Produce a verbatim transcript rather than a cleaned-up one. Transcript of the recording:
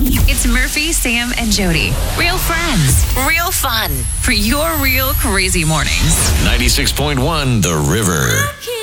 It's Murphy, Sam, and Jody. Real friends, real fun for your real crazy mornings. ninety-six point one The River.